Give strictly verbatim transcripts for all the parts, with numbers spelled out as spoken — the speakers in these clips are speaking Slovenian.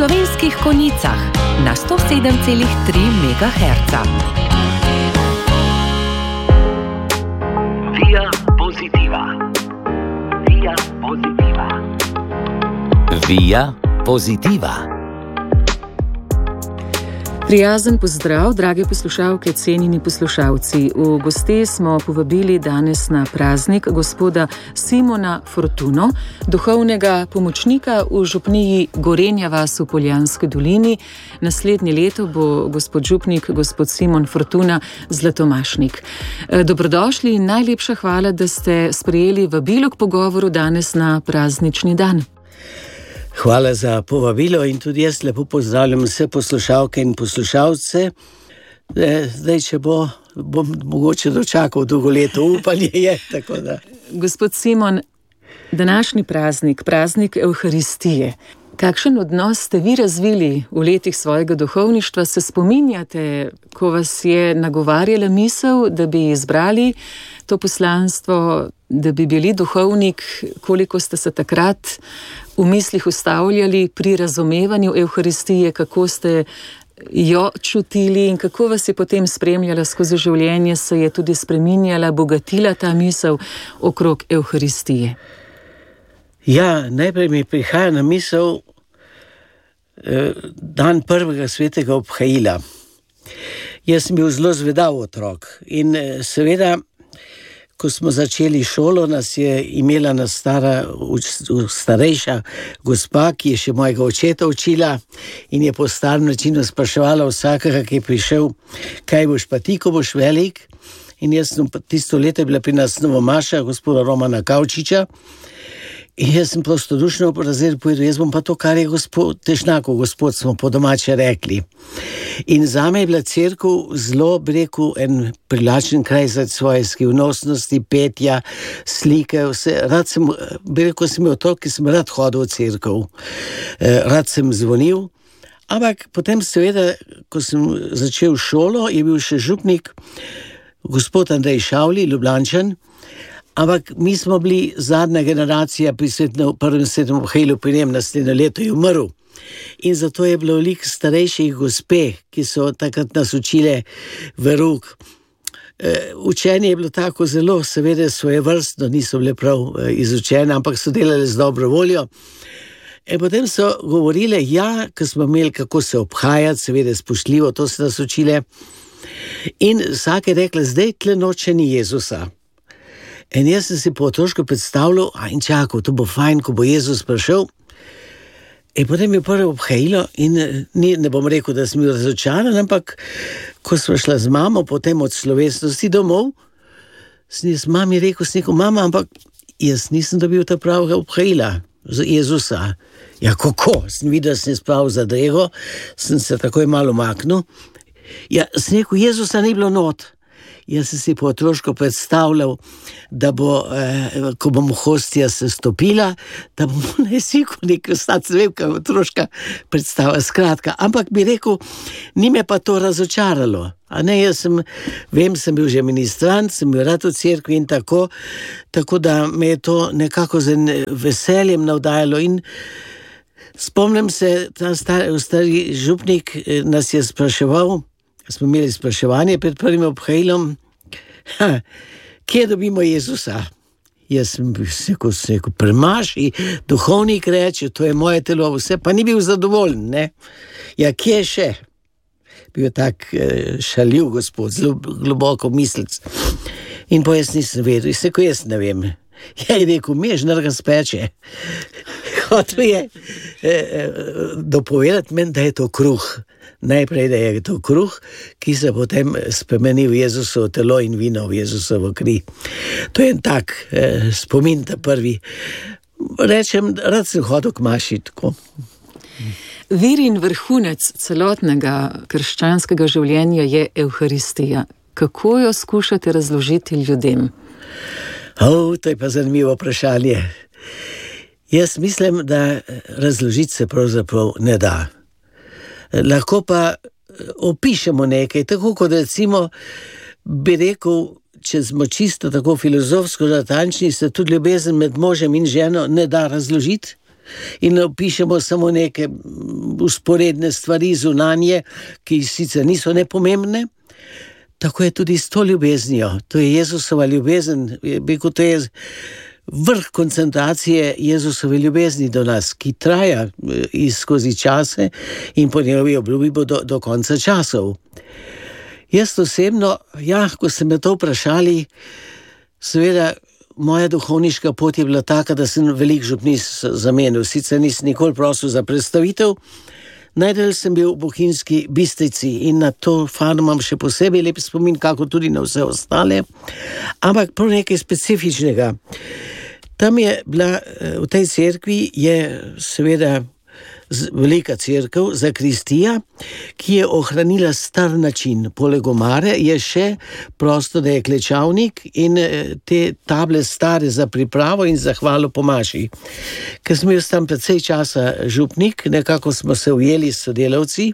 Slovenskih Konjicah na sto sedem celih tri megaherca. Via Positiva. Via Positiva. Via Positiva. Prijazen pozdrav, drage poslušalke, cenjeni poslušalci. V goste smo povabili danes na praznik gospoda Simona Fortuno, duhovnega pomočnika v župniji Gorenja vas v Poljanski dolini. Naslednje leto bo gospod župnik, gospod Simon Fortuna, zlatomašnik. Dobrodošli in najlepša hvala, da ste sprejeli vabilo k pogovoru danes na praznični dan. Hvala za povabilo in tudi jaz lepo pozdravljam vse poslušalke in poslušalce. Zdaj, če bo, bom mogoče dočakal dolgo leto, upanje je, tako da. Gospod Simon, današnji praznik, praznik Evharistije. Kakšen odnos ste vi razvili v letih svojega duhovništva? Se spominjate, ko vas je nagovarjala misel, da bi izbrali to poslanstvo, da bi bili duhovnik, koliko ste se takrat v mislih ustavljali pri razumevanju Evharistije, kako ste jo čutili in kako vas je potem spremljala skozi življenje, se je tudi spreminjala, bogatila ta misel okrog Evharistije? Ja, najprej mi prihaja na misel eh, dan prvega svetega obhajila. Jaz sem bil zelo zvedav otrok in eh, seveda, ko smo začeli šolo, nas je imela na stara, starejša gospa, ki je še mojega očeta učila in je po starem načinu spraševala vsakega, ki je prišel, kaj boš pa ti, ko boš velik. In jaz sem tisto leto bila pri nas novomaša, gospoda Romana Kavčiča. In jaz sem prostodušno razred povedal, jaz bom pa to, kar je gospod, tešnako gospod, smo po domače rekli. In zame je bila cerkev zelo, bi rekel, en privlačen kraj za svoje skrivnostnosti, petja, slike, vse. Rad sem, bi rekel, sem imel to, ki sem rad hodil v cerkev. Rad sem zvonil, ampak potem seveda, ko sem začel šolo, je bil še župnik gospod Andrej Šavli, Ljubljančan. Ampak mi smo bili zadnja generacija pri svetnem, prvem svetnem obhajilu, pri njem naslednje leto je umrl. In zato je bilo veliko starejših gospe, ki so takrat nas učile verouk. E, učenje je bilo tako zelo, seveda svojevrstno, niso bile prav izučene, ampak so delali z dobro voljo. In potem so govorile, ja, ko smo imeli kako se obhajati, seveda spoštljivo, to so nas učile. In vsake rekla, zdaj tle noče ni Jezusa. In jaz sem si po otroško predstavljal, a in čakal, to bo fajn, ko bo Jezus prišel. In potem je prvo obhajilo in ni, ne bom rekel, da sem bil razočaran, ampak ko smo šla z mamo potem od slovesnosti domov, sem jaz mami rekel, sem rekel, mama, ampak jaz nisem dobil ta pravega obhajila za Jezusa. Ja, kako? Sem videl, sem spravil za drego, sem se takoj malo maknil. Ja, sem rekel, Jezusa ni bilo not. Jaz sem si po otroško predstavljal, da bo, eh, ko bom hostija se stopila, da bomo najsiku nekaj ostati, se vem, kaj otroška predstava, skratka. Ampak bi rekel, ni me pa to razočaralo. A ne, jaz sem, vem, sem bil že ministrant, sem bil rad v cerkvi in tako, tako da me je to nekako z veseljem navdajalo. In spomnim se, ta stari, stari župnik nas je spraševal, smo imeli spraševanje pred prvim obhajilom, ha, kje dobimo Jezusa? Jaz sem rekel, rekel, premaši, duhovnik reče, to je moje telo, vse, pa ni bil zadovoljen, ne? Ja, kje še? Bil tak šaljiv gospod, zelo globoko mislec. In pa jaz nisem vedel, in se ko jaz ne vem. Ja, je rekel, mež nrga speče. Hotel je eh, dopovedati meni, da je to kruh. Najprej, da je to kruh, ki se potem spremeni v Jezusovo telo in vino v Jezusovo kri. To je en tak eh, spomin, ta prvi. Rečem, rad sem hodil k maši, tako. Vir in vrhunec celotnega krščanskega življenja je Evharistija. Kako jo skušate razložiti ljudem? O, to je pa zanimivo vprašanje. Jaz mislim, da razložiti se pravzaprav ne da. Lahko pa opišemo nekaj, tako kot recimo bi rekel, če smo čisto tako filozofsko natančni, se tudi ljubezen med možem in ženo ne da razložiti. in opišemo samo neke usporedne stvari zunanje, ki sicer niso nepomembne. Tako je tudi s to ljubeznijo. To je Jezusova ljubezen, beko to je vrh koncentracije Jezusove ljubezni do nas, ki traja skozi čase in po njegovi obljubi bo do, do konca časov. Jaz osebno, ja, ko ste me to vprašali, seveda moja duhovniška pot je bila taka, da sem veliko župnic zamenil, sicer nisem nikoli prosil za predstavitev. Najdalj sem bil v Bohinjski Bistrici in na to farmo imam še posebej lep spomin, kako tudi na vse ostale, ampak prav nekaj specifičnega. Tam je bila, v tej cerkvi je seveda velika cerkev, zakristija, ki je ohranila star način. Poleg omare je še prosto, da je klečavnik in te table stare za pripravo in zahvalo po maši. Ker sem bil tam precej časa župnik, nekako smo se ujeli s sodelavci,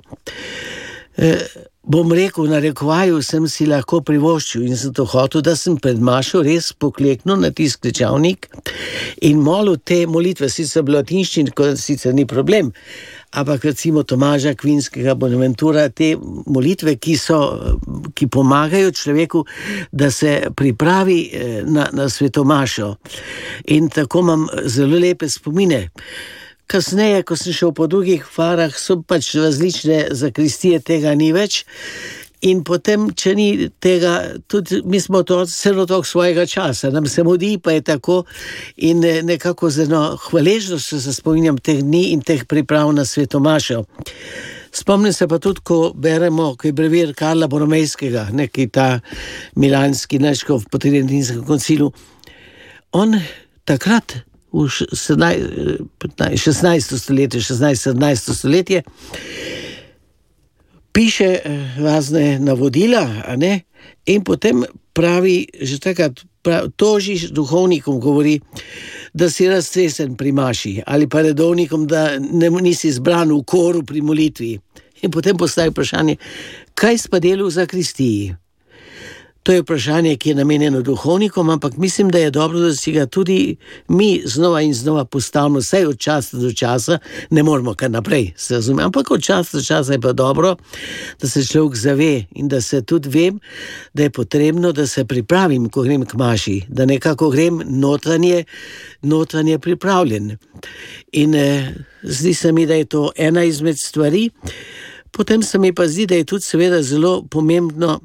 bom rekel, na rekovaju sem si lahko privoščil in sem to hotel, da sem pred mašo res pokleknil na tisk klečavnik in molil te molitve, sicer bilo latinščin, sicer ni problem, ampak recimo Tomaža Kvinskega, Bonaventura, te molitve, ki so, ki pomagajo človeku, da se pripravi na, na svetomašo. In tako imam zelo lepe spomine. Kasneje, ko sem šel po drugih farah, so pač različne zakristije, tega ni več. In potem, če ni tega, tudi mi smo to celo tok svojega časa, nam se mudi, pa je tako in nekako z eno hvaležnostjo se spominjam teh dni in teh priprav na svetomašo. Spomnim se pa tudi, ko beremo, ko je brevir Karla Boromejskega, neki ta milanski načkov po Tridentinskem koncilu. On takrat v šestnajsto stoletje, šestnajsto stoletje, piše razne navodila, a ne? In potem pravi, že takrat pravi, tožiš duhovnikom, govori, da si raztresen pri maši, ali pa redovnikom, da ne, nisi zbran v koru pri molitvi. In potem postavi vprašanje, kaj si pa delal v zakristiji? To je vprašanje, ki je namenjeno duhovnikom, ampak mislim, da je dobro, da si ga tudi mi znova in znova postavimo, vsaj od časa do časa, ne moramo kar naprej, se razume, ampak od časa do časa je pa dobro, da se človek zave in da se tudi vem, da je potrebno, da se pripravim, ko grem k maši, da nekako grem notranje, notranje pripravljen. In eh, zdi se mi, da je to ena izmed stvari, potem se mi pa zdi, da je tudi seveda zelo pomembno,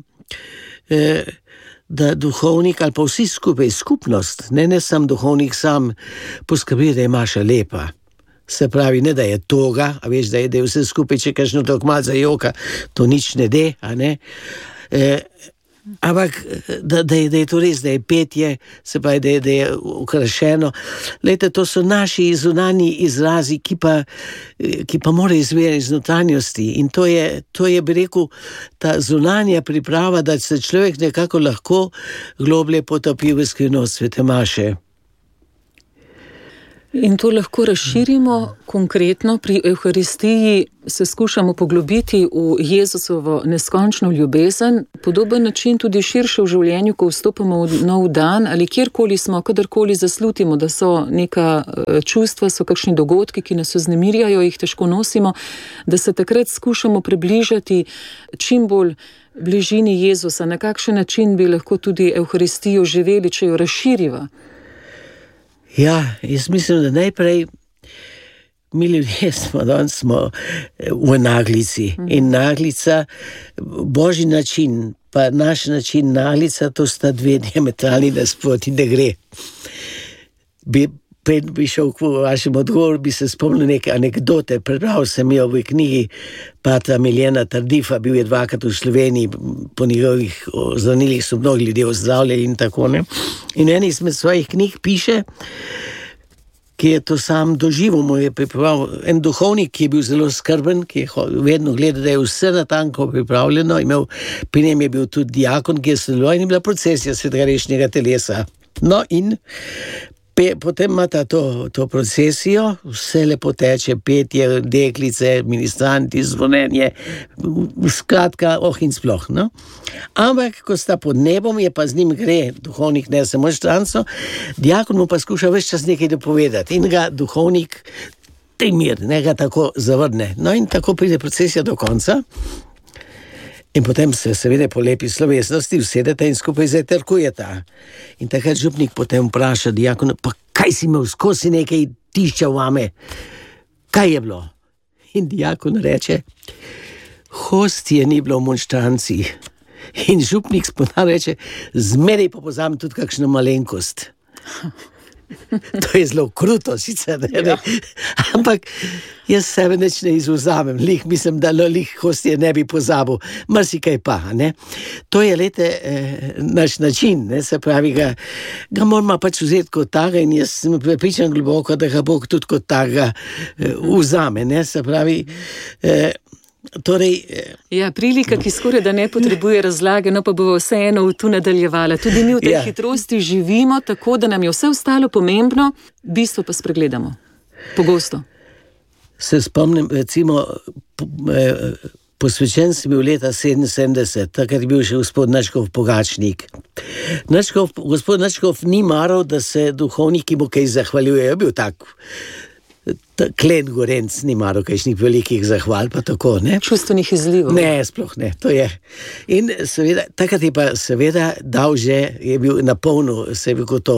da duhovnik ali pa vsi skupaj, skupnost, ne, ne sam duhovnik sam, poskrbi, da je maša lepa. Se pravi, ne da je toga, a veš, da je, da je vse skupaj, če kakšno tako malo zajoka, to nič ne de, a ne. E, ampak, da, da, je, da je to res, da je petje, se pravi, da je, da je ukrašeno. Lejte, to so naši zunanji izrazi, ki pa, ki pa mora izvirati iz notranjosti. In to je, to je, bi rekel, ta zunanja priprava, da se človek nekako lahko globlje potopi v skrivnost svete maše. In to lahko razširimo konkretno pri Evharistiji, se skušamo poglobiti v Jezusovo neskončno ljubezen, podoben način tudi širše v življenju, ko vstopamo v nov dan ali kjerkoli smo, kadarkoli zaslutimo, da so neka čustva, so kakšni dogodki, ki nas vznemirjajo, jih težko nosimo, da se takrat skušamo približati čim bolj bližini Jezusa. Na kakšen način bi lahko tudi Evharistijo živeli, če jo razširiva? Ja, jaz mislim, da najprej mi ljudje smo, danes smo v naglici in naglica, božji način, pa naš način naglica, to sta dve diametralni nasproti, da gre. Bi, pred bi šel v vašem odgovoru, bi se spomnil neke anekdote, prebral sem jo v knjigi patra Miljana Tardifa, bil je dvakrat v Sloveniji, po njegovih zdravilih so mnogi ljudje ozdravljali in tako ne. In v eni izmed svojih knjig piše, ki je to sam doživel, mu je pripravil en duhovnik, ki je bil zelo skrben, ki je vedno gledal, da je vse natanko pripravljeno, imel, pri njem je bil tudi diakon, ki je sodeloval in je bila procesija svetega rešnjega telesa. No in Pe, potem imata to, to procesijo, vse lepo teče, petje, deklice, ministranti, zvonjenje, skratka, oh in sploh. No? Ampak, ko sta pod nebom, je pa z njim gre, duhovnik ne samo štranco, diakon mu pa skuša ves čas nekaj dopovedati in ga duhovnik tej mir, ne ga tako zavrne. No in tako pride procesija do konca. In potem se seveda po lepi slovesnosti usedete in skupaj zajtrkujete. In takrat župnik potem vpraša diakona, pa kaj si imel, skozi nekaj tišča vame? Kaj je bilo? In diakon reče, hostije ni bilo v monštranci. In župnik spodaj reče, zmeraj pa pozam tudi kakšno malenkost. To je zelo kruto, sicer ne, ne. Ampak jaz sebe neč ne izvzamem, lih mislim, da lih hostije ne bi pozabil, marsikaj pa, ne. To je, lete, eh, naš način, ne, se pravi, ga, ga moramo pač vzeti kot taga in jaz sem prepričan globoko, da ga Bog tudi kot taga eh, vzame, ne, se pravi, eh, Torej, ja, prilika, ki skoraj da ne potrebuje razlage, no pa bo vseeno tu nadaljevala. Tudi mi v tej ja. hitrosti živimo, tako da nam je vse ostalo pomembno, bistvo pa spregledamo. Pogosto. Se spomnim, recimo, posvečen sem bil leta sedeminsedemdeset, takrat je bil še gospod Načkov Pogačnik. Načkov, gospod Načkov ni maral, da se duhovniki mu kaj zahvaljujejo, bil tak klen gorenc, ni maro kakšnih velikih zahval, pa tako, ne? Čustvenih izlivov. Ne, sploh ne, to je. In seveda, takrat je pa seveda dal že, je bil na polnu, se je bil to,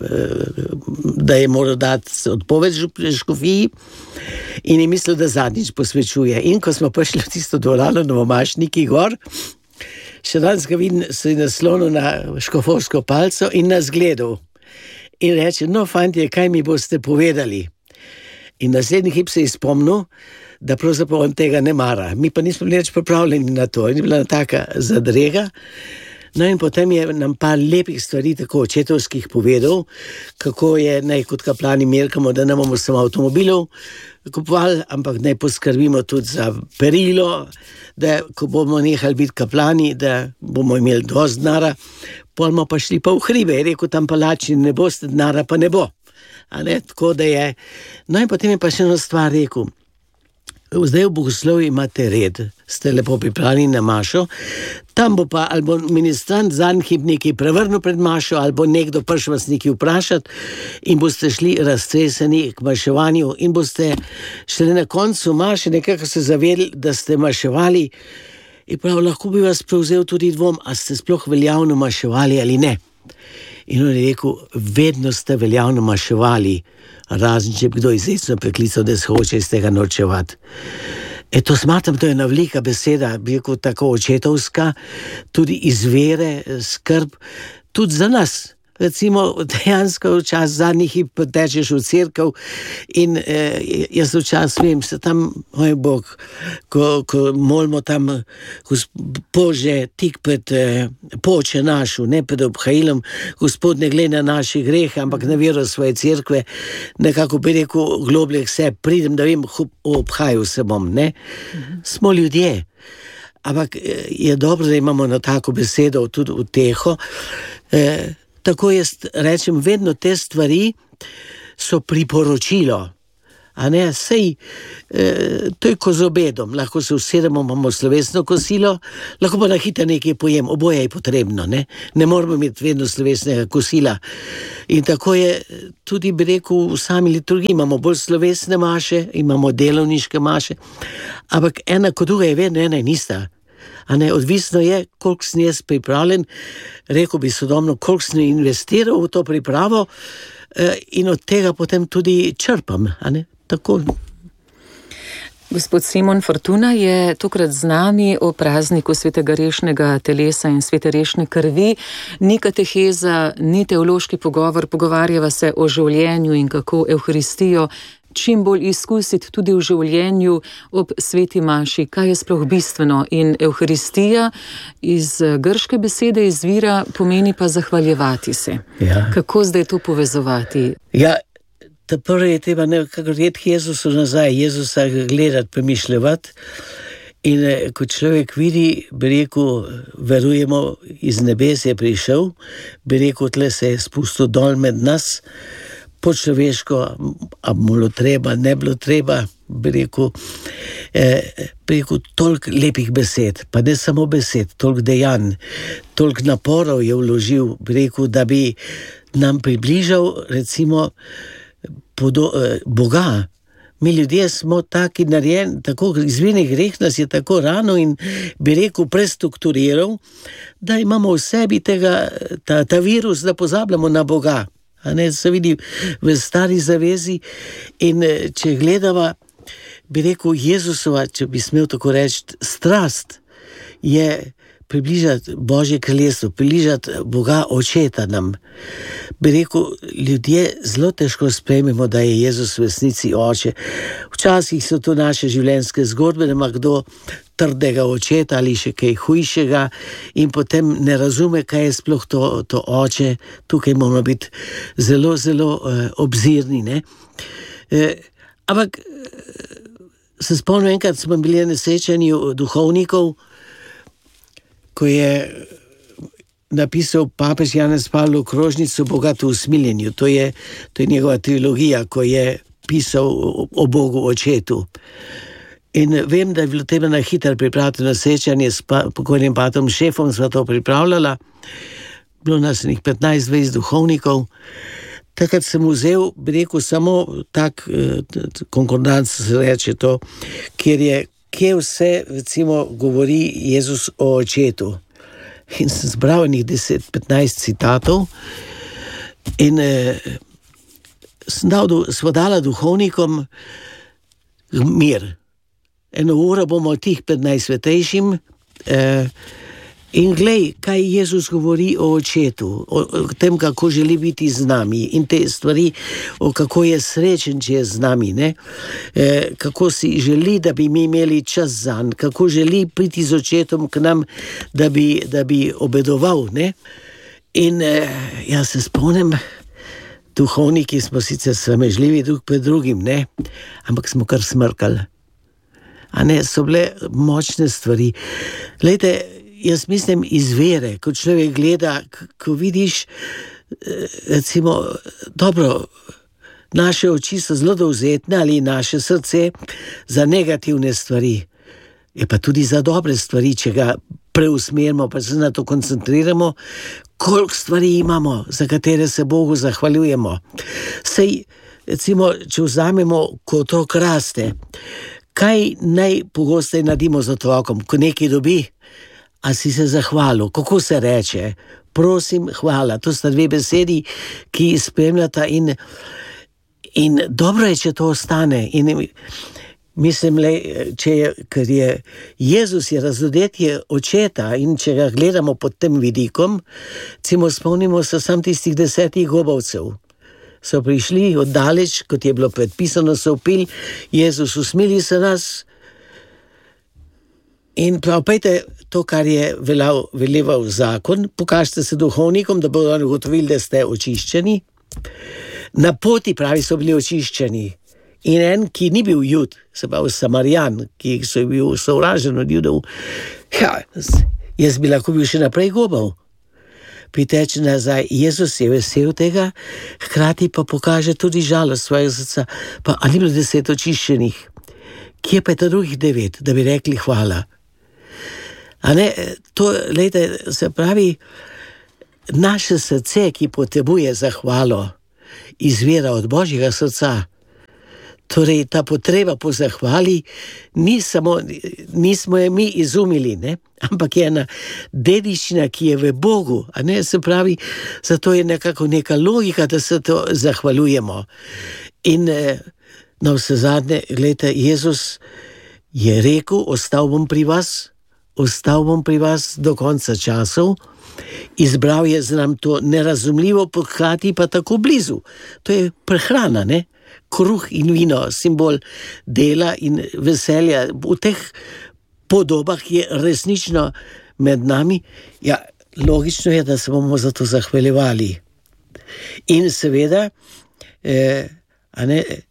da je moral dati odpoved škofiji in je mislil, da zadnjič posvečuje. In ko smo prišli v tisto dvorano Novomašniki gor, še danes ga vidim, se je naslonil na škofovsko palco in nas gledal. In reče, no, fantje, kaj mi boste povedali? In naslednji hip se je spomnil, da pravzaprav on tega ne mara. Mi pa nismo bili več pripravljeni na to. In je bila taka zadrega. No in potem je nam par lepih stvari, tako očetovskih povedal, kako je naj kot kaplani merkamo, da ne bomo samo avtomobilov kupovali, ampak naj poskrbimo tudi za perilo, da ko bomo nehali biti kaplani, da bomo imeli dosti denara, pol bomo pa šli pa v hribe. Je rekel, tam pa lačni ne boste, denara pa ne bo. A ne, tako da je. No in potem je pa še eno stvar rekel. Zdaj v bogoslovju imate red, ste lepo pripravljeni na mašo, tam bo pa ali bo ministrant zadnji hip nekaj prevrnil pred mašo, ali bo nekdo prišel vas nekaj vprašati in boste šli raztreseni k maševanju in boste šli na koncu maše nekako se zavedli, da ste maševali in prav lahko bi vas prevzel tudi dvom, a ste sploh veljavno maševali ali ne. In on je rekel, vedno ste veljavno maševali, razen če bi kdo izrecno preklical, da se hoče iz tega norčevati. E to smatram, to je ena velika beseda, bi rekel tako očetovska, tudi iz vere, skrb, tudi za nas. Recimo, dejansko včas zadnjih hip tečeš v cerkev in eh, jaz včas vem, se tam, moj Bog, ko, ko molimo tam Bože tik pred eh, poče našu, ne pred obhajilom, Gospod ne gleda na naše grehe, ampak na vero svoje cerkve, nekako bi rekel globlje k sebi, pridem, da vem, obhajal se bom, ne? Smo ljudje. Ampak je dobro, da imamo na tako besedo tudi v teho, eh, tako jaz rečem, vedno te stvari so priporočilo. A ne, sej, eh, to je ko z obedom. Lahko se usedemo, imamo slovesno kosilo, lahko pa na hitro nekaj pojem. Oboje je potrebno, ne. Ne moramo imeti vedno slovesnega kosila. In tako je tudi, bi rekel, v sami liturgiji imamo bolj slovesne maše, imamo delovniške maše, ampak ena kot druga je vedno ena in ista. A ne, odvisno je, koliko sem jaz pripravljen, rekel bi sodobno, koliko sem investiral v to pripravo eh, in od tega potem tudi črpam, a ne, tako. Gospod Simon Fortuna je tokrat z nami o prazniku svetega rešnega telesa in svete rešne krvi. Ni kateheza, ni teološki pogovor, pogovarjava se o življenju in kako Evharistijo čim bolj izkusiti tudi v življenju ob sveti maši, kaj je sploh bistveno. In Evharistija iz grške besede izvira, pomeni pa zahvaljevati se. Ja. Kako zdaj to povezovati? Ja, ta prvi je treba nekako redki Jezusu nazaj, Jezusa gledati, premišljati. In ko človek vidi, bi rekel, verujemo, iz nebes je prišel, bi rekel, tle se je spustil dol med nas, po človeško, a bilo treba, ne bilo treba, bi rekel, eh, bi rekel, toliko lepih besed, pa ne samo besed, toliko dejanj, toliko naporov je vložil, bi rekel, da bi nam približal, recimo, podo, eh, Boga. Mi ljudje smo taki narejeni, tako izvirni greh nas je tako rano in bi rekel prestrukturiral, da imamo v sebi tega, ta, ta virus, da pozabljamo na Boga. A ne, se vidi v stari zavezi in če gledava, bi rekel Jezusova, če bi smel tako reči, strast je približati Božje kraljestvo, približati Boga Očeta nam. Bi rekel, ljudje zelo težko sprejmemo, da je Jezus v resnici Oče. Včasih so to naše življenjske zgodbe, da ima kdo trdega očeta ali še kaj hujšega in potem ne razume, kaj je sploh to, to oče. Tukaj moramo biti zelo, zelo uh, obzirni. Ne? Uh, ampak se spomnim, enkrat smo bili na srečanju duhovnikov, ko je napisal papež Janez Pavlo krožnico Bogato usmiljenju. To je, to je njegova trilogija, ko je pisal o, o Bogu Očetu. In vem, da je bilo treba na hitro pripraviti na srečanje s pa, pokojnim patrom šefom, sva to pripravljala. Bilo nas nekaj petnajst dvajset duhovnikov. Takrat sem vzel, bi rekel, samo tak eh, konkordanc se reče to, kjer je, kje vse, recimo, govori Jezus o Očetu. In sem zbral nekaj deset petnajst citatov in eh, sem dal, sva dala duhovnikom mir. Eno uro bomo tih petnajst svetejšim eh, in glej, kaj Jezus govori o Očetu, o, o tem, kako želi biti z nami in te stvari, o kako je srečen, če je z nami, ne? Eh, kako si želi, da bi mi imeli čas zanj, kako želi priti z Očetom k nam, da bi, da bi obedoval, ne? In eh, jaz se spomnim, duhovniki smo sicer sramežljivi drug pred drugim, ne? Ampak smo kar smrkali. A ne, so bile močne stvari. Glejte, jaz mislim iz vere, ko človek gleda, ko vidiš, recimo, dobro, naše oči so zelo dovzetne ali naše srce za negativne stvari. Je pa tudi za dobre stvari, če ga preusmerimo, pa se na to koncentriramo, koliko stvari imamo, za katere se Bogu zahvaljujemo. Sej, recimo, če vzamemo, ko otrok raste, kaj najpogosteje naredimo z otrokom, ko nekaj dobi? A si se zahvalil? Kako se reče? Prosim, hvala. To sta dve besedi, ki spremljata in, in dobro je, če to ostane. In mislim, le, če je, ker je Jezus je razodetje Očeta in če ga gledamo pod tem vidikom, recimo spomnimo se sam tistih desetih gobavcev. So prišli oddaleč, kot je bilo predpisano, so vpili, Jezus, usmili se nas in prav, pejte to, kar je veljal, veljeval zakon, pokažite se duhovnikom, da bodo ugotovili, da ste očiščeni. Na poti, pravi, so bili očiščeni. In en, ki ni bil Jud, se pravi Samarijan, ki so bil sovražen od Judov, ja, jaz bi lahko bil še naprej gobav. Priteče nazaj, Jezus je vesel tega, hkrati pa pokaže tudi žalost svojega srca. Pa ali ni bilo deset očiščenih? Kje pa je ta drugih devet, da bi rekli hvala? A ne, to, lejte, se pravi, naše srce, ki potrebuje zahvalo, izvira od Božjega srca. Torej, ta potreba po zahvali ni samo, nismo je mi izumili, ne? Ampak je ena dediščina, ki je v Bogu, a ne, se pravi, zato je nekako neka logika, da se to zahvaljujemo. In na vse zadnje, gledajte, Jezus je rekel, ostal bom pri vas, ostal bom pri vas do konca časov, izbral je za nam to nerazumljivo, hkrati pa tako blizu. To je prehrana, ne? Kruh in vino, simbol dela in veselja. V teh podobah je resnično med nami. Ja, logično je, da se bomo za to zahvaljevali. In seveda, eh, a ne,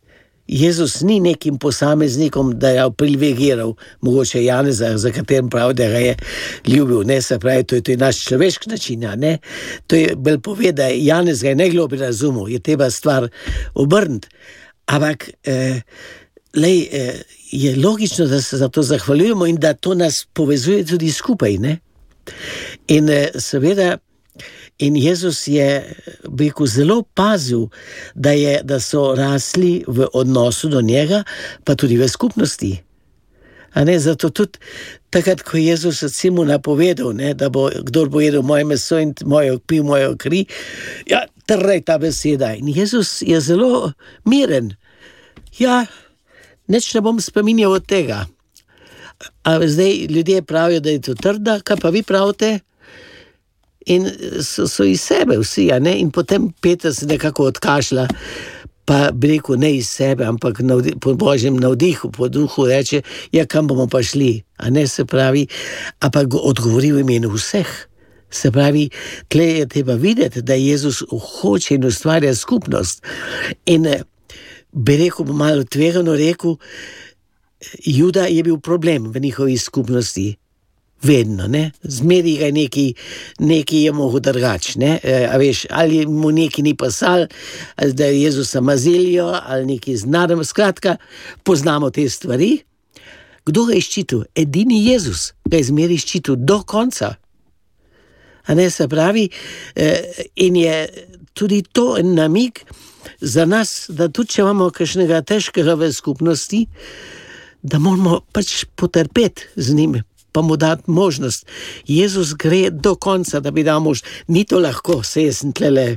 Jezus ni nekim posameznikom, da je privilegiral, mogoče Janeza, za katerim pravi, da ga je ljubil, ne, se pravi, to je, to je naš človeški način, ne, to je bolj pove, da Janez ga je najgloblje razumel, je treba stvar obrniti, ampak eh, lej, eh, je logično, da se za to zahvaljujemo in da to nas povezuje tudi skupaj, ne, in eh, seveda, in Jezus je, bi rekel, zelo pazil, da, je, da so rasli v odnosu do njega, pa tudi v skupnosti. A ne, zato tudi takrat, ko je Jezus recimo napovedal, ne, da bo, kdor bo jedel moje meso in mojo, pil mojo kri, ja, trrej ta beseda. In Jezus je zelo miren. Ja, nič ne bom spominjal od tega. A zdaj ljudje pravijo, da je to trda, kaj pa vi pravite? In so, so iz sebe vsi, a ne, in potem Peter se nekako odkašlja, pa bi rekel ne iz sebe, ampak navdi, po Božjem navdihu, po duhu reče, ja, kam bomo pa šli, a ne, se pravi, ampak odgovori v imenu vseh. Se pravi, tle je treba videti, da Jezus hoče in ustvarja skupnost. In bi rekel, malo tvegano rekel, Juda je bil problem v njihovi skupnosti. Vedno, ne, zmeri ga neki, neki je mogo drugač, ne, a veš, ali mu neki ni pasal, ali da je Jezusa mazilijo, ali neki znadem, skratka, poznamo te stvari. Kdo ga je ščitil? Edini Jezus ga je zmeri ščitil do konca. A ne, se pravi, in je tudi to en namig za nas, da tudi če imamo kakšnega težkega v skupnosti, da moramo pač potrpeti z njim, pa mu dati možnost. Jezus gre do konca, da bi dal možnost. Ni to lahko, se jaz sem tlele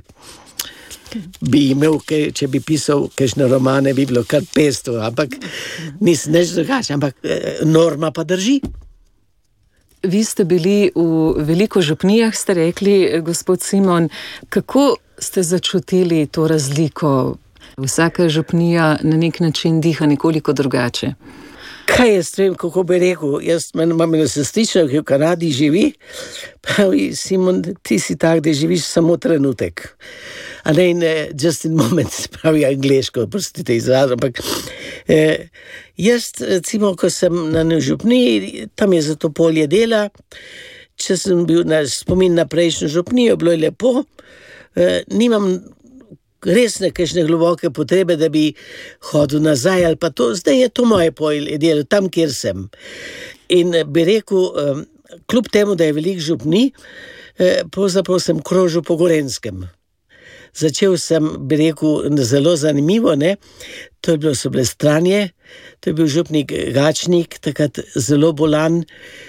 bi imel, če bi pisal kakšne romane, bi bilo kar pesto, ampak nisem neč drugače, ampak norma pa drži. Vi ste bili v veliko župnijah, ste rekli, gospod Simon, kako ste začutili to razliko? Vsaka župnija na nek način diha nekoliko drugače. Kaj jaz vem, kako bi rekel, jaz imam eno sestrično, ki v Kanadi živi, pravi, Simon, ti si tak, da živiš samo trenutek. A ne, in just in moment, pravi angleško, prostite izraz, ampak eh, jaz, recimo, ko sem na župniji, tam je za to polje dela, če sem bil na spomin na prejšnjo župnijo, bilo je lepo, eh, nimam res nekajšne globoke potrebe, da bi hodil nazaj ali pa to, zdaj je to moje polje delo, tam, kjer sem. In bi rekel, kljub temu, da je veliko župni, pravzaprav sem krožil po Gorenskem. Začel sem, bi rekel, zelo zanimivo, ne, to je bilo Soblstranje, to je bil župnik Gačnik, takrat zelo bolan,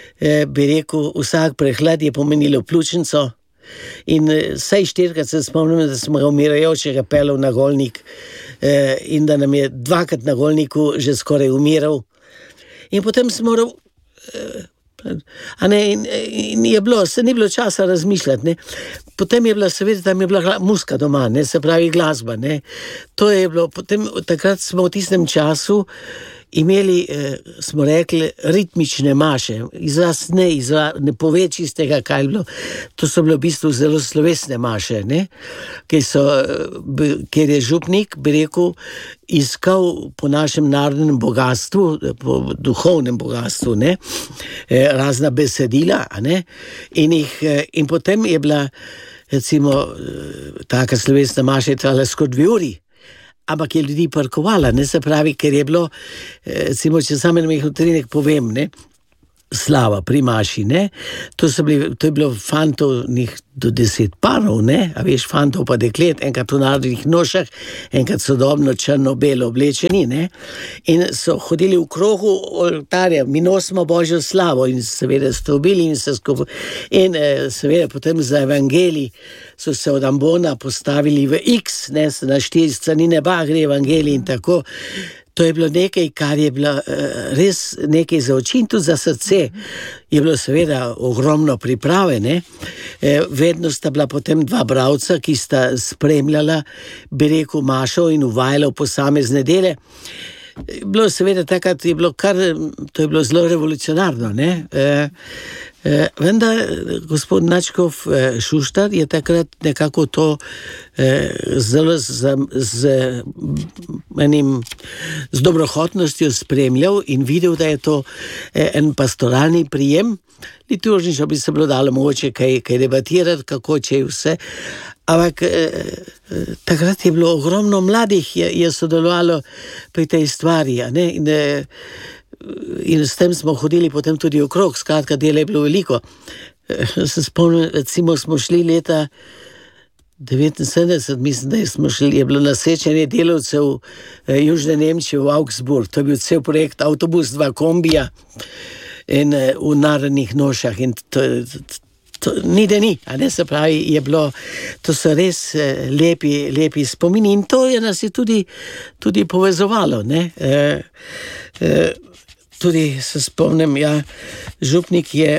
bi rekel, vsak prehlad je pomenilo pljučnico. In vsaj štirikrat se spomnim, da smo ga umirajočega pelal na Golnik eh, in da nam je dvakrat na Golniku že skoraj umiral. In potem sem moral, eh, a ne, in, in je bilo, se ni bilo časa razmišljati, ne. Potem je bila, seveda, tam je bila muska doma, ne, se pravi glasba, ne. To je bilo, potem takrat smo v tistem času imeli, eh, smo rekli, ritmične maše, izraz ne, izraz, ne pove čistega, kaj je bilo, to so bile v bistvu zelo slovesne maše, ne, ker so, ker je župnik, bi rekel, iskal po našem narodnem bogatstvu, po duhovnem bogatstvu, ne, eh, razna besedila, a ne, in jih, eh, in potem je bila, recimo, eh, taka slovesna maša je trajala skoraj dve uri, ampak je ljudi parkovala, ne, se pravi, ker je bilo, recimo, če sam en mehko trenek povem, ne, slava pri maši, ne, to so bili, to je bilo fantov njih do deset parov, ne, a veš, fantov pa deklet, enkrat v narodnih nošah, enkrat sodobno črno-belo oblečeni, ne, in so hodili v krogu oltarja, mi nosimo Božjo slavo in seveda stobili in se skupaj, in seveda potem za evangelij so se od ambona postavili v X, ne, na štiri strani neba gre evangelij in tako. To je bilo nekaj, kar je bilo uh, res nekaj za oči in tudi za srce. Je bilo seveda ogromno priprave, ne. E, vedno sta bila potem dva bralca, ki sta spremljala, bi rekel, mašo in uvajala v posamezne dele. Bilo seveda takrat, je bilo kar, to je bilo zelo revolucionarno, ne. E, E, vendar gospod Načkov e, Šuštar je takrat nekako to e, zelo z, z, enim, z dobrohotnostjo spremljal in videl, da je to e, en pastoralni prijem. Liturgično bi se bilo dalo mogoče kaj, kaj debatirati, kako če je vse. Ampak eh, takrat je bilo ogromno mladih, je, je sodelovalo pri tej stvari. In, eh, in s tem smo hodili potem tudi okrog, skratka, dela je bilo veliko. Eh, se spomnim, recimo smo šli leta devetinsedemdeset, mislim, da smo šli, je bilo nasečenje delavcev eh, Južne Nemčije v Augsburg. To je bil cel projekt, avtobus, dva kombija in eh, v narodnih nošah in to je To, ni da ni, a ne, se pravi, je bilo, to so res eh, lepi, lepi spomini in to je nas je tudi, tudi povezovalo, ne. E, e, tudi se spomnim, ja, župnik je,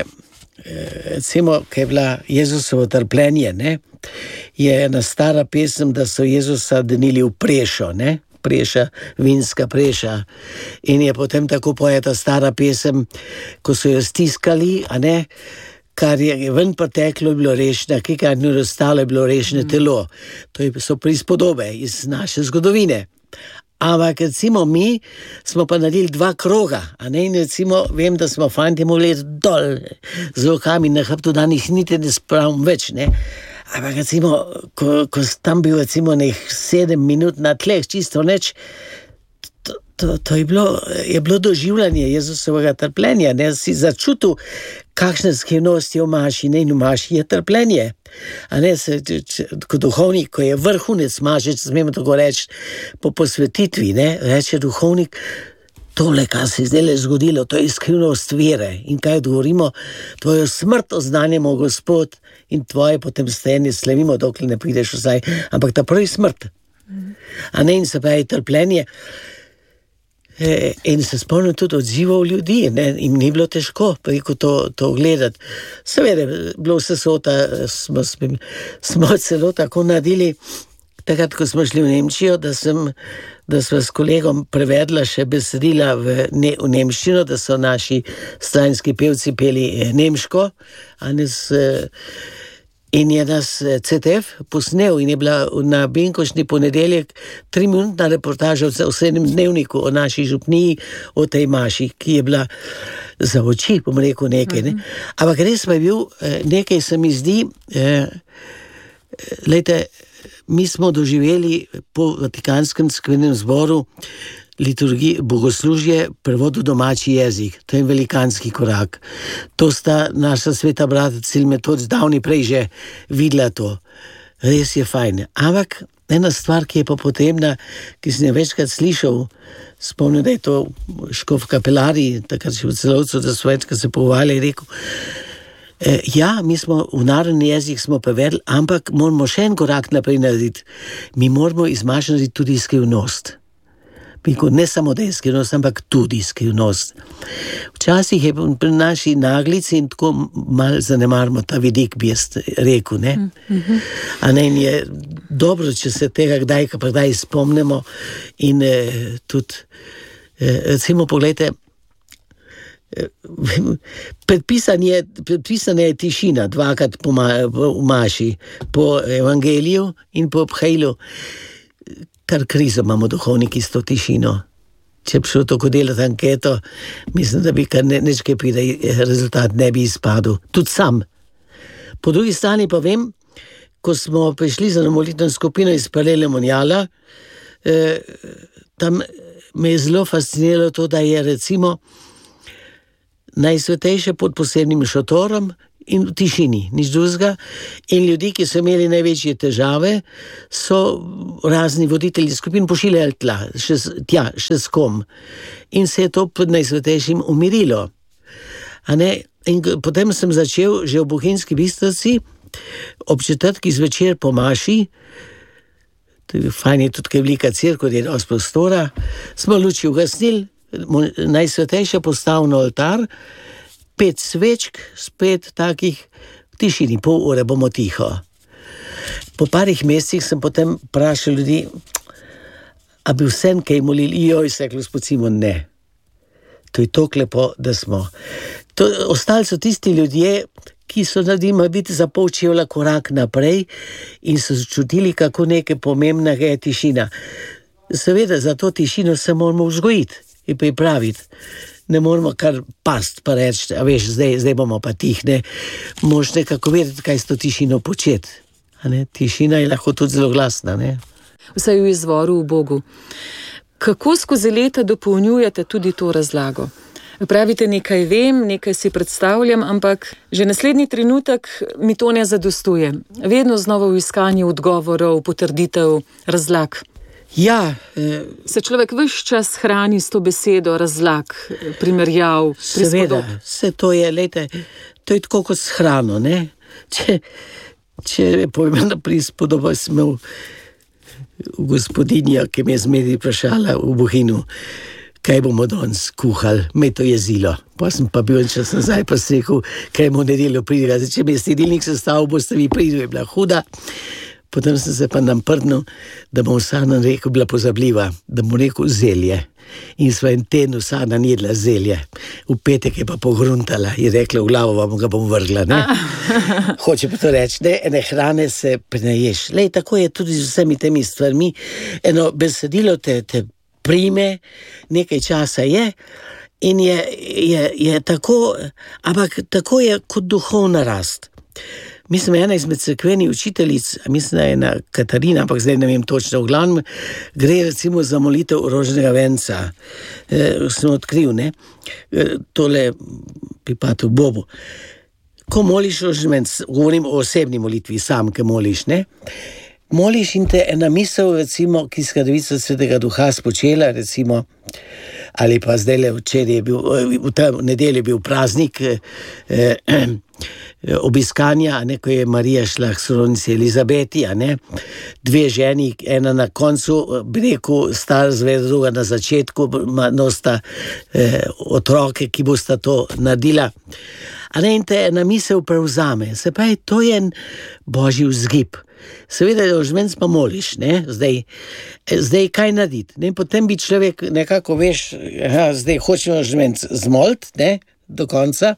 recimo, kaj je bila Jezusovo trpljenje, ne, je ena stara pesem, da so Jezusa denili v prešo, ne, preša, vinska preša in je potem tako poje ta stara pesem, ko so jo stiskali, a ne, kar je ven preteklo, je bilo rešeno, kar ni ostalo, je bilo rešeno telo. To so prispodobe iz naše zgodovine. Ampak recimo mi smo pa naredili dva kroga, a ne, in recimo vem, da smo fanti mogli dol z rokami na hrbtu, danes niti ne spravim več, ne. Ampak recimo, ko, ko tam bil recimo nek sedem minut na tleh, čisto neč, To, to, to je, bilo, je bilo doživljanje Jezusovega trpljenja, ne, si začutil, kakšne skrivnosti v maši, ne, in v maši je trpljenje. A ne, se, če, kot duhovnik, ko je vrhunec maše, če smemo tako reči, po posvetitvi, ne, reče duhovnik, tole, kar se je zdaj zgodilo, to je skrivnost vere. In kaj odgovorimo? Tvojo smrt oznanjamo, Gospod, in tvoje potem stojenje slavimo, dokler ne prideš vsaj, ampak ta prvi smrt. A ne, in se pravi trpljenje. E, in se spomnim tudi odzivov ljudi, ne, in ni bilo težko preko to, to gledati. Seveda, bilo vse sota, smo, smo celo tako naredili, takrat, ko smo šli v Nemčijo, da sem, da smo s kolegom prevedla še besedila v, ne, v nemščino, da so naši stranski pevci peli nemško, a ne s in je nas C T F posnel in je bila na Benkošni ponedeljek triminutna reportaža v vsem dnevniku o naši župniji, o tej maši, ki je bila za oči, bom rekel nekaj. Ne? Ampak res pa je bil nekaj, se mi zdi, eh, lejte, mi smo doživeli po Vatikanskem cerkvenem zboru liturgiji, bogoslužje, prevod v domači jezik. To je velikanski korak. To sta naša sveta brata Cilj Metod zdavni prej že videla to. Res je fajn. Ampak ena stvar, ki je pa potrebna, ki sem je večkrat slišal, spomnim, da je to škof kapelari, takrat še v Celovcu, da so večkrat se pogovarjali, je rekel, eh, ja, mi smo v narodni jezik smo prevedli, ampak moramo še en korak naprej narediti. Mi moramo iz maše narediti tudi skrivnost. Ne samo da je skrivnost, ampak tudi skrivnost. Včasih je pri naši naglici in tako malo zanemarimo ta vidik, bi jaz rekel, ne. Mm-hmm. A ne, in je dobro, če se tega kdaj, pa kdaj spomnimo in eh, tudi, eh, recimo, pogledajte, eh, predpisanje, predpisanje je tišina, dvakrat po ma, v maši, po evangeliju in po obhajlu. Kar krizo imamo duhovniki s to tišino. Če bi šel tako delati anketo, mislim, da bi kar ne, nečkaj pride, rezultat ne bi izpadel. Tudi sam. Po drugi strani pa vem, ko smo prišli za molitveno skupino iz Parele Monjala, eh, tam me je zelo fasciniralo to, da je recimo najsvetejše pod posebnim šotorom in v tišini, nič drugega. In ljudi, ki so imeli največje težave, so razni voditelji skupin pošiljali tla, še, tja, še s kom. In se je to pod najsvetejšim umirilo. A ne? In potem sem začel že v Bohinjski Bistrici ob četrtki zvečer po maši, fajn je tudi, kaj velika cerkev, je dosti prostora, smo luči ugasnili, najsvetejše postavil na oltar, pet svečk, spet takih, v tišini, pol ure bomo tiho. Po parih mesecih sem potem vprašal ljudi, a bi vsem kaj molili, joj, se je Gospod Simon, ne. To je tako lepo, da smo. To, ostali so tisti ljudje, ki so naredili biti za pol čevlja korak naprej in so čutili, kako nekaj pomembnega je tišina. Seveda, za to tišino se moramo vzgojiti in pripraviti. Ne moramo kar past pa reči, a veš, zdaj, zdaj bomo pa tihne. Moš nekako vedeti, kaj s to tišino početi. A ne? Tišina je lahko tudi zelo glasna, ne? Vsaj v izvoru v Bogu. Kako skozi leta dopolnjujete tudi to razlago? Pravite, nekaj vem, nekaj si predstavljam, ampak že naslednji trenutek mi to ne zadostuje. Vedno znova v iskanju odgovorov, potrditev, razlag. Ja. Eh, Se človek ves čas hrani s to besedo razlag, primerjav, prispodob? Seveda, vse to je, lejte, to je tako kot s hrano, ne? Če, če povem na prispodobo, sem imel gospodinja, ki me je zmeri vprašala v Bohinju, kaj bomo danes kuhali, me to jezilo. Pa sem pa bil en čas nazaj, pa sem rekel, kaj bomo nedeljo pridila. Zdaj, če mi je sledilnik sestavil, boste vi pridili, je bila huda. Potem sem se pa nam prdnil, da bom vsana rekel, bila pozabljiva, da bom rekel zelje. In sva en teden vsana jedla zelje. V petek je pa pogruntala, je rekla, v glavo vam ga bom vrgla, ne? Hoče pa to reči, ne, ene hrane se prenaješ. Lej, tako je tudi z vsemi temi stvarmi. Eno besedilo te, te prime, nekaj časa je in je, je, je tako, ampak tako je kot duhovna rast. Mislim, ena izmed cerkvenih učiteljic, mislim, da je ena Katarina, ampak zdaj ne vem točno, v glavnem, gre recimo za molitev rožnega venca. E, sem odkril, ne, e, tole pripada v Bobu. Ko moliš rožni venc, govorim o osebni molitvi, sam, ki moliš, ne, moliš in te ena misel, recimo, ki skrdavica Svetega Duha spočela, recimo, ali pa zdaj le včeraj je bil, v tem nedelju je bil praznik, eh, eh, obiskanja, a ne, ko je Marija šla k sorodnici Elizabeti, a ne, dve ženi, ena na koncu, bi rekel, star zved, druga na začetku, nosta eh, otroke, ki bosta to naredila. A ne, in te ena misel prevzame. Se pravi, to je en božji vzgib. Seveda, da ožmenc pa moliš, ne, zdaj, zdaj kaj narediti, ne, potem bi človek nekako, veš, aha, zdaj hočemo ožmenc zmolt, ne, do konca,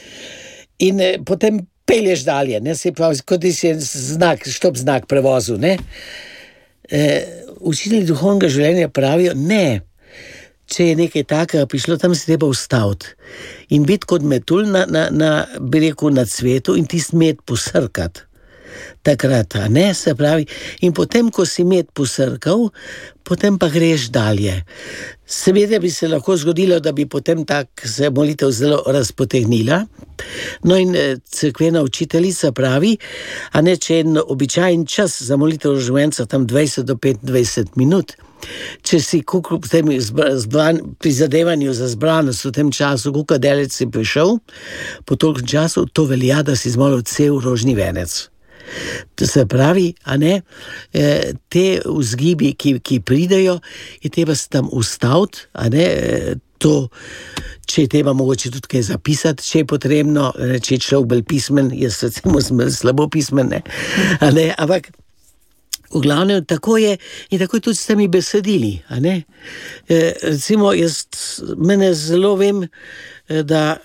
in eh, potem pelješ dalje, ne, se pravi, kot da si znak, štop znak prevozu, ne. E, učitelji duhovnega življenja pravijo, ne, če je nekaj takega prišlo, tam se treba ustaviti in biti kot metulj na, na, na, bi rekel, na cvetu in tist med posrkati. Takrat, a ne, se pravi, in potem, ko si med posrkal, potem pa greš dalje. Seveda bi se lahko zgodilo, da bi potem tak se molitev zelo razpotegnila. No in cerkvena učiteljica pravi, a ne, če je en običajen čas za molitev rožvenca tam dvajset do petindvajset minut, če si kukl v tem zbran, prizadevanju za zbranost v tem času, kukl delec si prišel, po tolikem času to velja, da si zmolil cel rožni venec. To se pravi, a ne, te vzgibi, ki, ki pridejo, je treba se tam ustaviti, a ne, to, če je treba mogoče tudi kaj zapisati, če je potrebno, če je človek bolj pismen, jaz recimo sem slabo pismen, ne, a ne, ampak v glavnem tako je in tako je tudi s temi besedili, a ne. E, recimo, jaz, mene zelo vem, da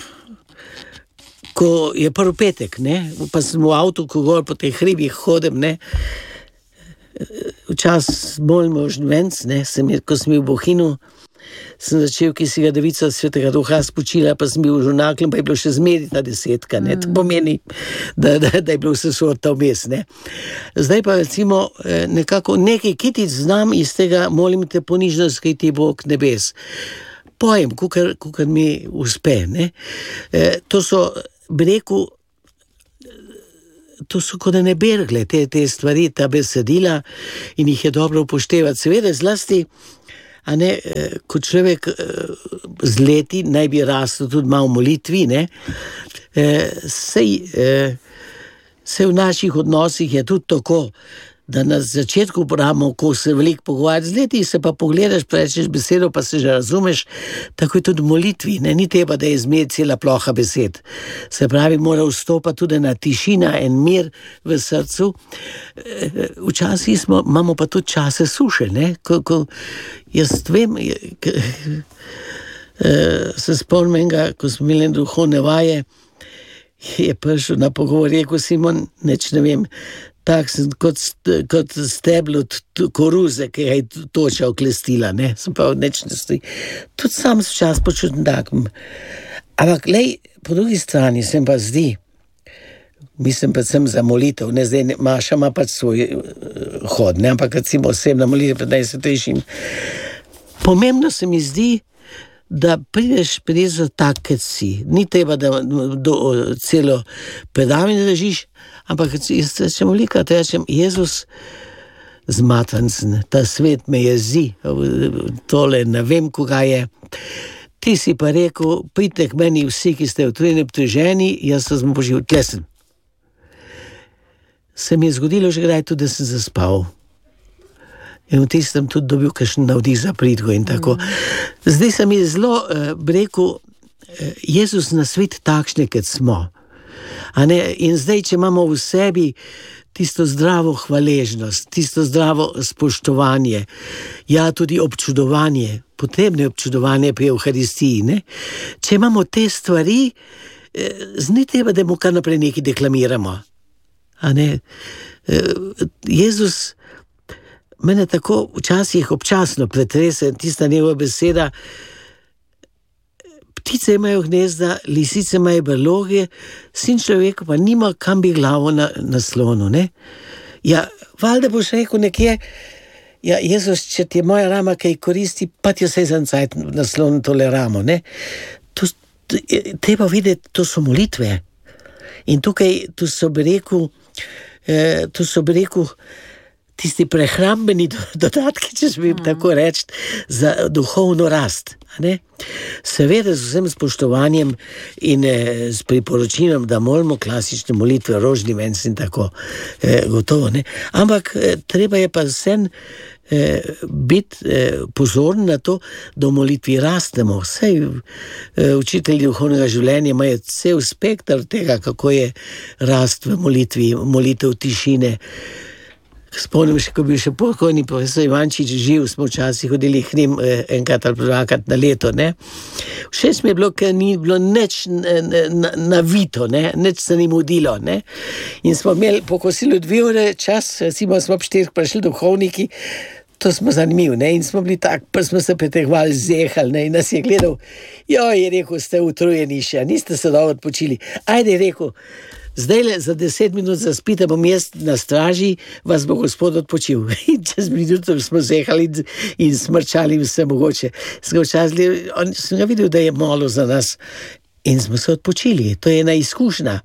ko je prvi petek, ne, pa sem v avtu, ko gor po teh hribih hodim, ne, včas bolj možen venc, ne, sem, ko sem bil v Bohinju, sem začel, ki si ga devica Svetega Duha spočila, pa sem bil v žurnaklem, pa je bilo še zmeri ta desetka, ne, to pomeni, da, da, da je bilo vse sorta vmes, ne. Zdaj pa recimo nekako nekaj kitic znam iz tega, molim te ponižnost, kaj ti Bog nebes. Pojem, kukar, kukar mi uspe, ne. E, to so, bi rekel, to so kot ne bergle, te, te stvari, ta besedila in jih je dobro upoštevati. Seveda zlasti, a ne, ko človek z leti naj bi rastel tudi malo v molitvi, ne, sej, sej v naših odnosih je tudi tako, da na začetku pravimo, ko se veliko pogovarjaš z leti, se pa pogledaš, prečeš besedo, pa se že razumeš, tako je tudi v molitvi, ne, ni treba, da je zmer cela ploha besed. Se pravi, mora vstopati tudi na tišina in mir v srcu. Včasih smo, imamo pa tudi čase suše, ne, ko, ko jaz vem, Uh, se spomnim ga, ko smo imeli duhovne vaje, je prišel na pogovor, rekel Simon, neč ne vem, tak sem kot, kot steblo koruze, ki ga je toča oklestila, ne, sem pa neč ne stoji. Tudi sam se včasih počutim takim. Ampak, lej, po drugi strani sem pa zdi, mislim pa sem za molitev, ne zdaj, Maša ima pač svoj hod, ne, ampak recimo osebna molitev, pa najsvetejšim. Pomembno se mi zdi, da prideš prizo tak, kot si. Ni treba, da do, celo predavanje držiš, ampak jaz rečem molika, da rečem, Jezus zmatrancen, ta svet me jezi, tole ne vem, koga je. Ti si pa rekel, pridite k meni vsi, ki ste utrujeni, obteženi, jaz sem poživel, tle sem. Se mi je zgodilo že kdaj tudi, da sem zaspal. In v tistem tudi dobil kakšen navdih za pridgo in tako. Zdaj se mi je zelo, eh, rekel, eh, Jezus na svet takšne, kot smo. A ne? In zdaj, če imamo v sebi tisto zdravo hvaležnost, tisto zdravo spoštovanje, ja, tudi občudovanje, potrebne občudovanje pri Evharistiji, ne? Če imamo te stvari, eh, ni treba, da mu kar naprej nekaj deklamiramo. A ne? Eh, Jezus mene tako včasih občasno pretrese tista njegova beseda, ptice imajo gnezda, lisice imajo brloge, sin človeka pa nima kam bi glavo na, na slonu, ne? Ja, valjda boš rekel nekje, ja, Jezus, če ti je moja rama kaj koristi, pa ti vse za cajt na slonu tole ramo, ne? To, to, treba videti, to so molitve. In tukaj, tu so bi rekel, eh, tu so bi rekel, tisti prehrambeni dodatki, če smem mm. tako reči, za duhovno rast. Ne? Seveda z vsem spoštovanjem in eh, s priporočilom, da molimo klasične molitve, rožni venc in tako eh, gotovo. Ne? Ampak eh, treba je pa vsem eh, biti eh, pozoren na to, da v molitvi rastemo. Vsej eh, učitelji duhovnega življenja imajo cel spektr tega, kako je rast v molitvi, molitev tišine. Spomnim še, ko bi še pokojni profesor Ivančič živ, smo včasih hodili k njim eh, enkrat ali dvakrat na leto, ne. Všeč mi je bilo, ker ni bilo nič navito, ne, nič se ni mudilo, ne. In smo imeli po kosilu dve ure čas, recimo smo ob štirih prišli duhovniki, to smo zanimivi, ne, in smo bili tak, pa smo se pretegovali, zehali, ne, in nas je gledal, jo, je rekel, ste utrujeni še, niste se dobro odpočili, ajde, je rekel, zdaj le za deset minut zaspite, bom jaz na straži, vas bo gospod odpočil. In čez minuto smo zehali in smrčali vse mogoče. Sem ga videl, da je malo za nas in smo se odpočili. To je ena izkušnja,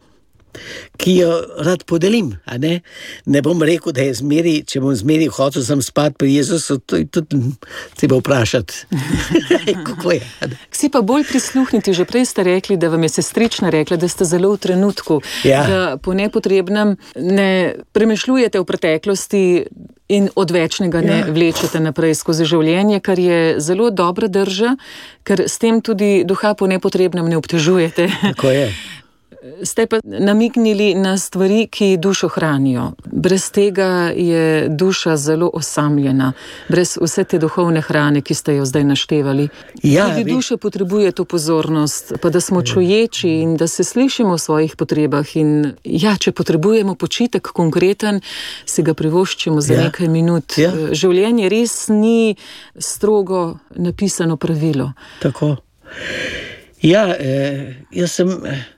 ki jo rad podelim, a ne? Ne bom rekel, da je zmeri, če bom zmeri hotel sem spati pri Jezusu, to je tudi treba vprašati. Kako je? Si pa bolj prisluhniti, že prej ste rekli, da vam je sestrična rekla, da ste zelo v trenutku, ja. Da po nepotrebnem ne premišljujete v preteklosti in od večnega ne ja. Vlečete naprej skozi življenje, kar je zelo dobra drža, ker s tem tudi duha po nepotrebnem ne obtežujete. Tako je. Ste pa namignili na stvari, ki dušo hranijo. Brez tega je duša zelo osamljena, brez vse te duhovne hrane, ki ste jo zdaj naštevali. Ja, tudi duša potrebuje to pozornost, pa da smo čuječi in da se slišimo o svojih potrebah. In ja, če potrebujemo počitek konkreten, si ga privoščimo za ja. Nekaj minut. Ja. Življenje res ni strogo napisano pravilo. Tako. Ja, eh, jaz sem...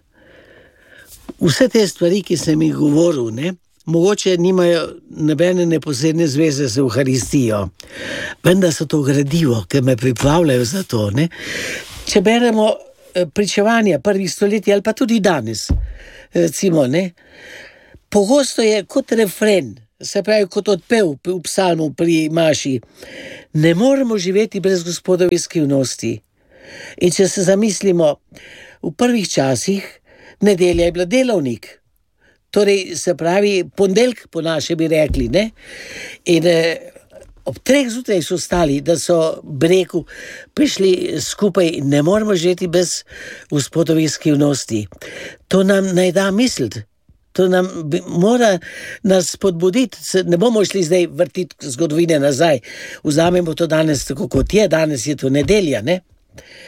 Vse te stvari, ki sem jih govoril, ne, mogoče nimajo nobene neposredne zveze z Evharistijo, vendar so to gradivo, ki me pripravljajo za to. Ne. Če beremo pričevanja prvih stoletij ali pa tudi danes, recimo, ne, pogosto je kot refren, se pravi kot odpev v psalmu pri Maši, ne moremo živeti brez Gospodove skrivnosti. In če se zamislimo, v prvih časih nedelja je bila delovnik, torej se pravi ponedeljek po naše bi rekli, ne? In eh, ob treh zjutraj so stali, da so breku prišli skupaj, ne moramo živeti bez Gospodovih skrivnosti. To nam naj da misliti, to nam bi, mora nas spodbuditi, se, ne bomo šli zdaj vrtiti zgodovine nazaj, vzamemo to danes tako kot je, danes je to nedelja, ne?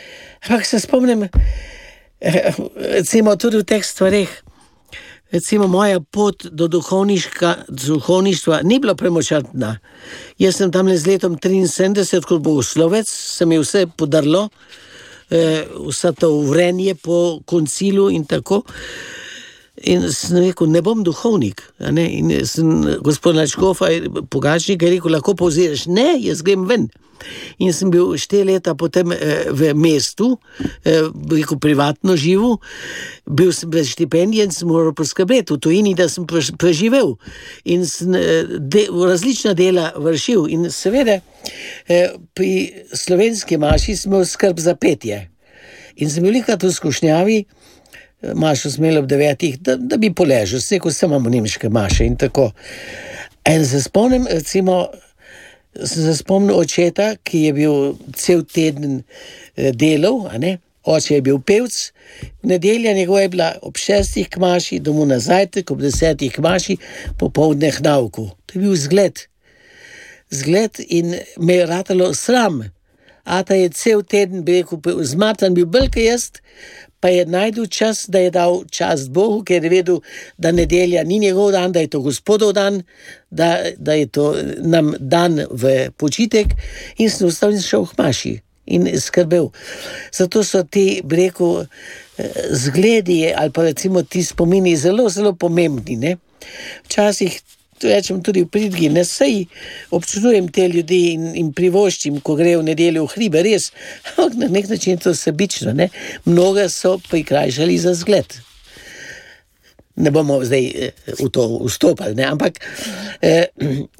Ampak se spomnim, recimo tudi v teh stvareh, recimo moja pot do duhovništva ni bila premočrtna. Jaz sem tam le z letom triinsedemdeset kot bogoslovec, se mi je vse podarilo, vsa to vrenje po koncilu in tako. In sem rekel, ne bom duhovnik. Ne? In sem gospod Načkofa, Pogačnik, je rekel, lahko povziraš. Ne, jaz grem ven. In sem bil štiri leta potem eh, v mestu, eh, rekel, privatno živel, bil sem brez štipendije in sem moral poskrbeti v tujini, da sem preživel. In sem de, različna dela vršil. In seveda eh, pri slovenski maši sem imel skrb za petje. In sem bil likrat v skušnjavi, mašo smelo ob devetih, da, da bi poležil, se rekel, sem imamo nemške maše in tako. In se spomnim, recimo, sem se spomnil očeta, ki je bil cel teden delal, a ne? Oče je bil pevc, nedelja njegova je bila ob šestih k maši, domov na zajtrk, ob desetih k maši, popoldne k nauku. To je bil zgled. Zgled in me je ratalo sram. Ata je cel teden, bi rekel, zmatan bil belke jaz, pa je najdel čas, da je dal čast Bogu, ker je vedel, da nedelja ni njegov dan, da je to gospodov dan, da, da je to nam dan v počitek, in sem ostal in šel k maši in skrbel. Zato so ti, bi rekel, zgledi ali pa recimo ti spomini zelo, zelo pomembni. Ne? Včasih, to rečem tudi v pridgi, ne, sej občudujem te ljudi in, in privoščim, ko grejo v nedeljo v hribe, res, ampak na nek način to sebično, ne, mnoga so prikrajšali za zgled. Ne bomo zdaj v to vstopali, ne, ampak eh,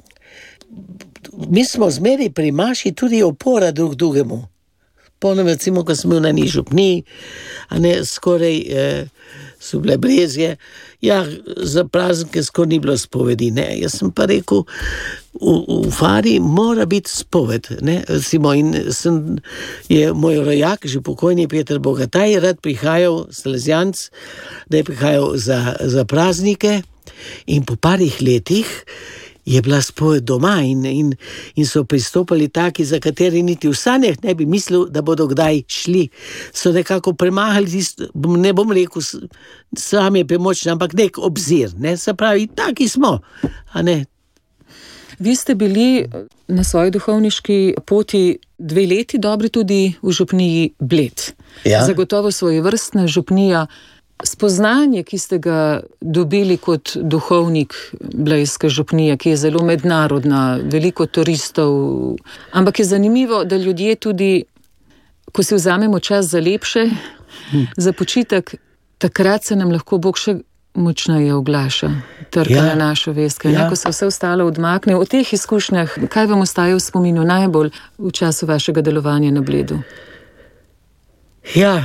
mi smo zmeri pri maši tudi opora drug drugemu. Ponovno, recimo, ko sem bil na nižu pni, a ne, skoraj eh, so bile brezje, ja, za praznike skoraj ni bilo spovedi, ne, jaz sem pa rekel, v, v fari mora biti spoved, ne, recimo, in sem, je moj rojak, že pokojni Peter Bogataj, rad prihajal, Salesijanc, da je prihajal za, za praznike, in po parih letih je bila spoved doma in, in, in so pristopali taki, za kateri niti v sanjah ne bi mislil, da bodo kdaj šli. So nekako premahali tisto, ne bom rekel, sam je premočen, ampak nek obzir, ne, se pravi, taki smo, a ne. Vi ste bili na svoji duhovniški poti dve leti dobri tudi v župniji Bled. Ja. Zagotovo svojevrstna župnija. Spoznanje, ki ste ga dobili kot duhovnik blejske župnije, ki je zelo mednarodna, veliko turistov, ampak je zanimivo, da ljudje tudi, ko si vzamemo čas za lepše, hm. za počitek, takrat se nam lahko Bog še močneje oglaša, trka ja. na našo vest, kaj ja. ko se vse ostalo odmakne. O teh izkušnjah, kaj vam ostaje v spominu najbolj v času vašega delovanja na Bledu? Ja,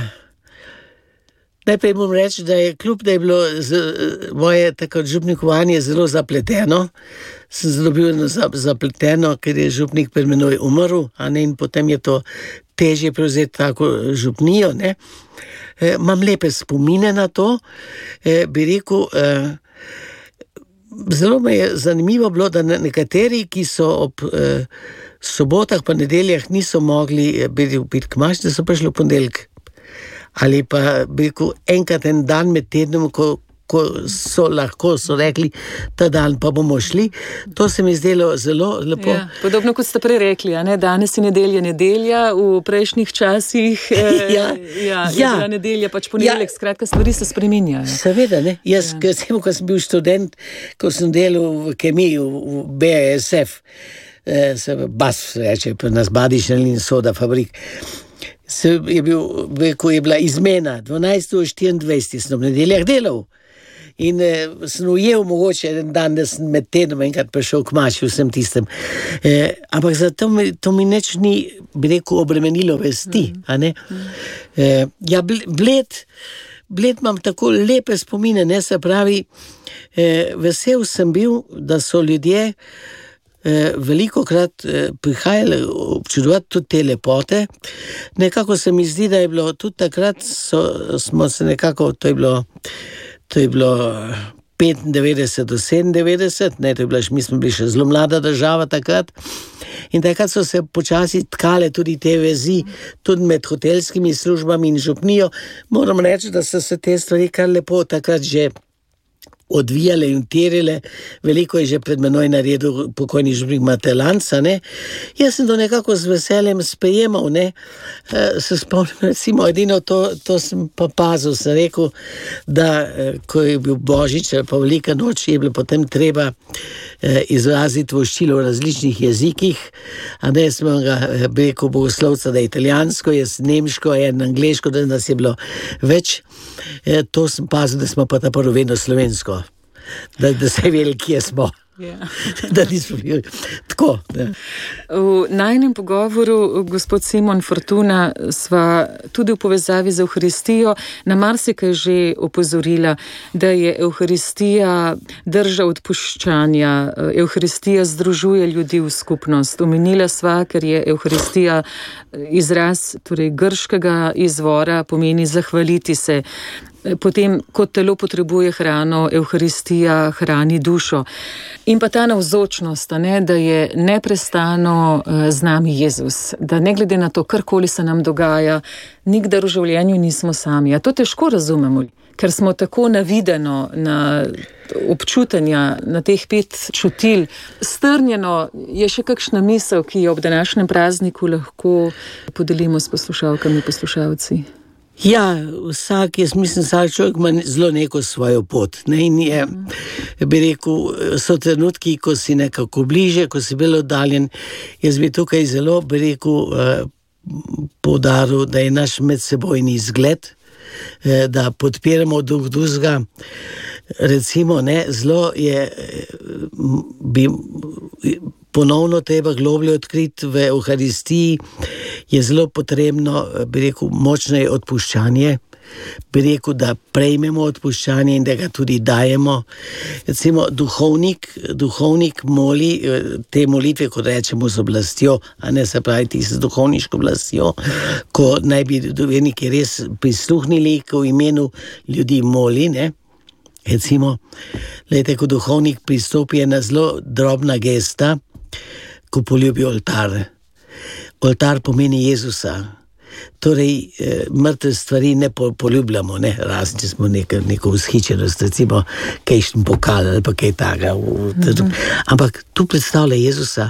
najprej bom reči, da je kljub, da je bilo z, moje tako župnikovanje zelo zapleteno, sem zdobil zapleteno, ker je župnik pred menoj umrl, a ne, in potem je to težje prevzeti tako župnijo, ne. E, imam lepe spomine na to, e, bi rekel, e, zelo me je zanimivo bilo, da nekateri, ki so ob e, sobotah pa nedeljah niso mogli biti v k maši, da so prišli v ponedeljek. Ali pa bi rekel, enkrat en dan med tednom, ko, ko so lahko so rekli, ta dan pa bomo šli. To se mi zdelo zelo lepo. Ja, podobno kot ste prej rekli, a ne? Danes je nedelja nedelja, v prejšnjih časih eh, ja, ja, je ja. bila nedelja pač ponedeljek, ja. skratka stvari se spreminjajo. Seveda, ne. Jaz, ja. recimo, ko sem bil študent, ko sem delal v kemiji, v B A S F, eh, se B A S F reče, pa nas Badišen in soda fabrik, Se je, bil, ko je bila izmena, dvanajsto štiriindvajset sem v nedeljah delal in eh, sem ujel mogoče en dan, da sem med tednom enkrat prišel k maši vsem tistem. Eh, ampak zato mi, to mi neč ni, bi rekel, obremenilo vesti. Mm. A ne? Eh, ja, Bled, Bled imam tako lepe spomine, ne, se pravi, eh, vesel sem bil, da so ljudje Eh, veliko krat eh, prihajali občudovati tudi te lepote. Nekako se mi zdi, da je bilo tudi takrat, so, smo se nekako, to je bilo, to je bilo petindevetdeset do sedemindevetdeset, ne, to je bila, mi smo bili še zelo mlada država takrat. In takrat so se počasi tkale tudi te vezi, tudi med hotelskimi službami in župnijo. Moram reči, da so se te stvari kar lepo takrat že odvijale in utirale. Veliko je že pred menoj naredil pokojni župnik Matelanca, ne. Jaz sem to nekako z veseljem sprejemal, ne. E, se spomnim, recimo, edino to, to sem pa pazil, sem rekel, da ko je bil Božič ali pa velika noč, je bilo potem treba e, izraziti voščilo v različnih jezikih, a ne smo ga rekel bogoslovca, da je italijansko, jaz nemško, en angleško, da nas je bilo več. E, to sem pazil, da smo pa ta prvo vedno slovensko. Da, da se vedeli, kje smo. Yeah. Da nismo bili tako. Ne. V najnem pogovoru, gospod Simon Fortuna, sva tudi v povezavi z Evharistijo na marsikaj že opozorila, da je Evharistija drža odpuščanja, Evharistija združuje ljudi v skupnost. Omenila sva, ker je Evharistija izraz, torej grškega izvora, pomeni zahvaliti se. Potem, kot telo potrebuje hrano, Evharistija hrani dušo. In pa ta navzočnost, ne, da je neprestano z nami Jezus, da ne glede na to, karkoli se nam dogaja, nikdar v življenju nismo sami. A to težko razumemo, ker smo tako navideno na občutanja, na teh pet čutil. Strnjeno je še kakšna misel, ki jo ob današnjem prazniku lahko podelimo s poslušalkami, poslušalci. Ja, vsak, jaz mislim, vsak človek ima zelo neko svojo pot. Ne? In je, bi rekel, so trenutki, ko si nekako bliže, ko si bolj oddaljen. Jaz bi tukaj zelo, bi rekel, poudaril, da je naš medsebojni zgled, da podpiramo drug drugega. Recimo, ne, zelo je, bi ponovno treba globlje odkriti v Evharistiji, je zelo potrebno, bi rekel, močneje odpuščanje, bi rekel, da prejmemo odpuščanje in da ga tudi dajemo. Recimo, duhovnik, duhovnik moli te molitve, ko rečemo z oblastjo, a ne se pravi ti z duhovniško oblastjo, ko naj bi duhovniki res prisluhnili, ko v imenu ljudi moli, ne. Recimo, lejte, ko duhovnik pristopi, je na zelo drobna gesta, ko poljubi oltar. Oltar pomeni Jezusa. Torej, mrtve stvari ne poljubljamo, ne, razen če smo neko, neko vzhičenost, recimo, kajšen pokal ali pa kaj takega. Mm-hmm. Ampak tu predstavlja Jezusa.